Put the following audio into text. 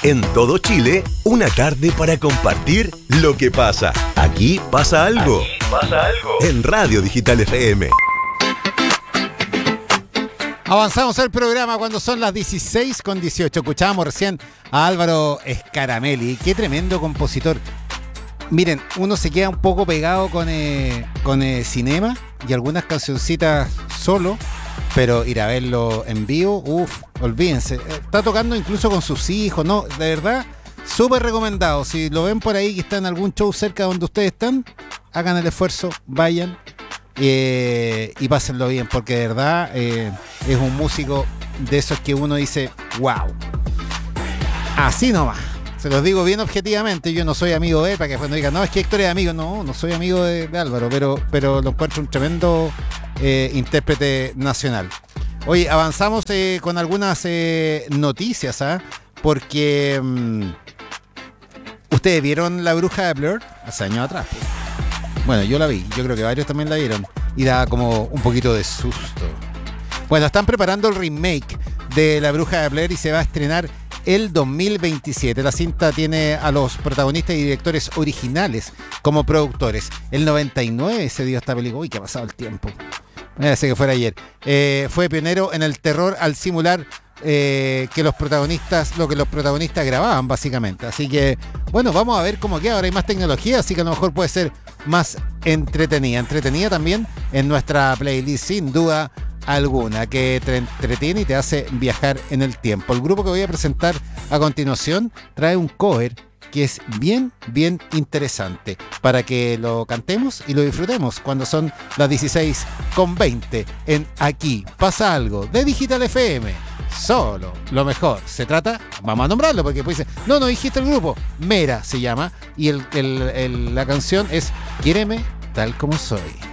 En todo Chile, una tarde para compartir lo que pasa. Aquí pasa algo. Aquí pasa algo. En Radio Digital FM. Avanzamos el programa cuando son las 16:18. Escuchábamos recién a Álvaro Scaramelli. Qué tremendo compositor. Miren, uno se queda un poco pegado con Cinema y algunas cancioncitas solo, pero ir a verlo en vivo, olvídense. Está tocando incluso con sus hijos, ¿no? De verdad, súper recomendado. Si lo ven por ahí que está en algún show cerca donde ustedes están, hagan el esfuerzo, vayan y pásenlo bien, porque de verdad es un músico de esos que uno dice, wow. Así nomás. Se los digo bien objetivamente, yo no soy amigo de él, para que después no digan, no, es que Héctor es amigo. No soy amigo de Álvaro, pero lo encuentro un tremendo intérprete nacional. Oye, avanzamos con algunas noticias, porque ustedes vieron La Bruja de Blair hace años atrás. Bueno, yo la vi, yo creo que varios también la vieron, y da como un poquito de susto. Bueno, están preparando el remake de La Bruja de Blair y se va a estrenar el 2027. La cinta tiene a los protagonistas y directores originales como productores. El 99 se dio esta película. Uy, que ha pasado el tiempo. Parece que fuera ayer. Fue pionero en el terror al simular lo que los protagonistas grababan, básicamente. Así que, bueno, vamos a ver cómo queda. Ahora hay más tecnología, así que a lo mejor puede ser más entretenida. Entretenida también en nuestra playlist, sin duda alguna, que te entretiene y te hace viajar en el tiempo. El grupo que voy a presentar a continuación trae un cover que es bien interesante para que lo cantemos y lo disfrutemos cuando son las 16:20 en Aquí Pasa Algo de Digital FM. Solo lo mejor. Se trata, vamos a nombrarlo porque después dice, no dijiste el grupo. Mera se llama y la canción es Quiéreme tal como soy.